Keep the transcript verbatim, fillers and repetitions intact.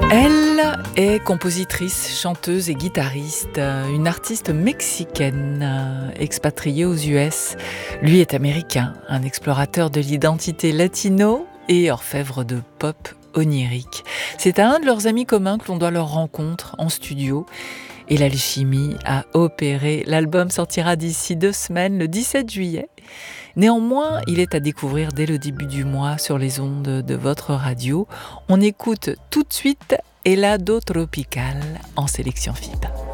Elle est compositrice, chanteuse et guitariste, une artiste mexicaine expatriée aux U S. Lui est américain, un explorateur de l'identité latino et orfèvre de pop onirique. C'est à un de leurs amis communs que l'on doit leur rencontre en studio. Et l'alchimie a opéré. L'album sortira d'ici deux semaines, le dix-sept juillet. Néanmoins, il est à découvrir dès le début du mois sur les ondes de votre radio. On écoute tout de suite Helado Tropical en sélection F I B.